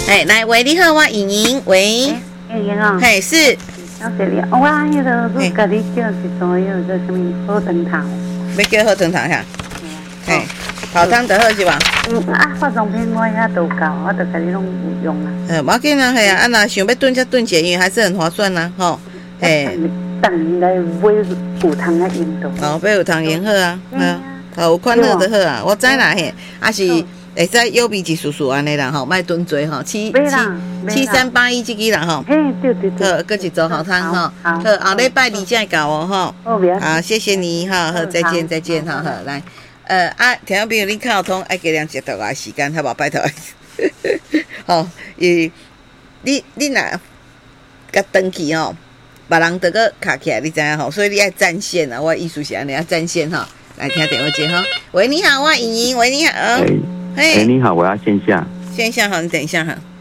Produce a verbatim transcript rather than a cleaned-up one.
哎，来，喂，你好，我莹莹，喂， 莹莹啊， 嘿，是， 小雪你，我迄个我甲你叫是做迄个什么好汤头， 要叫好汤头哈，嘿，泡汤就好是吧？ 嗯啊，化妆品我遐都够，我都甲你拢有用啊。 呃，无要紧啊，嘿啊，啊那想要炖就炖解，因为还是很划算呐，吼，嘿。 等于来买有汤啊用到。 哦，买有汤用好啊，嗯，有款好就好啊，我知啦嘿，啊是会使有味一丝丝安尼啦吼，莫炖多吼，七七七三八一这个啦吼， 嘿对对对， 好，搁一组好汤吼，好，后礼拜二再搞哦吼，好，谢谢你哈，好，再见再见哈，好来，呃啊，听众朋友你看有通爱加量一道啊时间，好无拜托，吼，伊你你若甲登去吼。别人得个卡起来，你知影吼，所以你爱占线啊。我的意思是安尼要占线哈。来听电话接哈。喂，你好，我莹莹。喂，你好。 哎，哎，你好，我要线下。 线下好，你等一下哈。